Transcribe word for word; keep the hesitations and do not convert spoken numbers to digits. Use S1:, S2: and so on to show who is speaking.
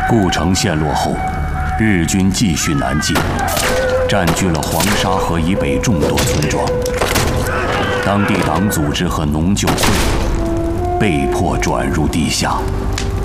S1: 故城陷落后，日军继续南进，占据了黄沙河以北众多村庄。当地党组织和农救会被迫转入地下。